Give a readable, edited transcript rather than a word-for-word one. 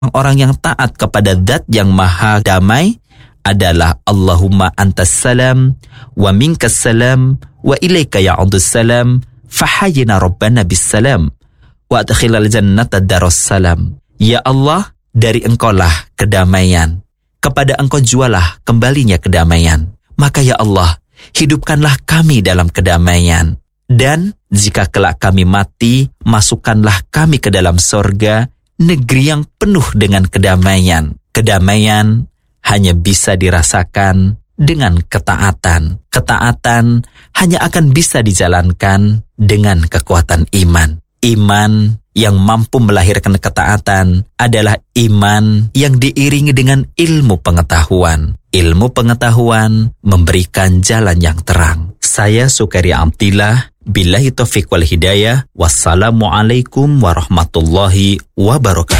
orang yang taat kepada Zat yang Maha Damai adalah Allahumma antas salam wa minkas salam wa ilaika ya'udus salam fahayyina rabbana bis salam wa adkhilal jannata daras salam. Ya Allah, dari Engkaulah kedamaian, kepada Engkau jualah kembalinya kedamaian. Maka ya Allah, hidupkanlah kami dalam kedamaian. Dan jika kelak kami mati, masukkanlah kami ke dalam sorga, negeri yang penuh dengan kedamaian. Kedamaian hanya bisa dirasakan dengan ketaatan. Ketaatan hanya akan bisa dijalankan dengan kekuatan iman. Iman yang mampu melahirkan ketaatan adalah iman yang diiringi dengan ilmu pengetahuan. Ilmu pengetahuan memberikan jalan yang terang. Saya Sukairi Amtillah, billahi taufiq wal hidayah. Wassalamualaikum warahmatullahi wabarakatuh.